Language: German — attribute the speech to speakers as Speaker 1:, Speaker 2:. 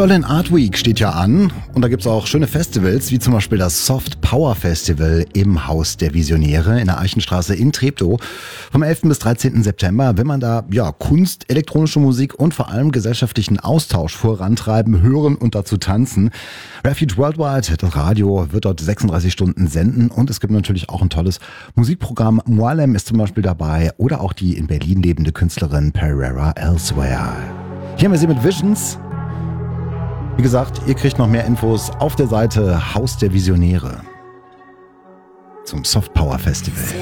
Speaker 1: Berlin Art Week steht ja an und da gibt es auch schöne Festivals, wie zum Beispiel das Soft Power Festival im Haus der Visionäre in der Eichenstraße in Treptow. Vom 11. bis 13. September will man da Kunst, elektronische Musik und vor allem gesellschaftlichen Austausch vorantreiben, hören und dazu tanzen. Refuge Worldwide, das Radio, wird dort 36 Stunden senden und es gibt natürlich auch ein tolles Musikprogramm. Moalem ist zum Beispiel dabei oder auch die in Berlin lebende Künstlerin Pereira Elsewhere. Hier haben wir sie mit Visions. Wie gesagt, ihr kriegt noch mehr Infos auf der Seite Haus der Visionäre zum Soft Power Festival.